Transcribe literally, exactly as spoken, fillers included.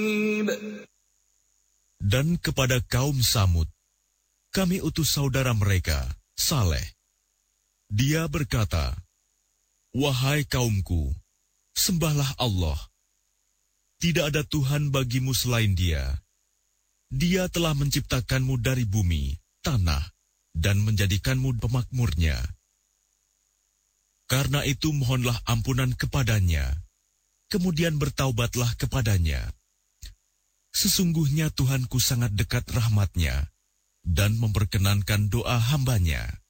Dan kepada kaum Samud, kami utus saudara mereka, Saleh. Dia berkata, "Wahai kaumku, sembahlah Allah. Tidak ada Tuhan bagimu selain Dia. Dia telah menciptakanmu dari bumi, tanah, dan menjadikanmu pemakmurnya. Karena itu mohonlah ampunan kepadanya, kemudian bertaubatlah kepadanya. Sesungguhnya Tuhanku sangat dekat rahmatnya dan memperkenankan doa hambanya."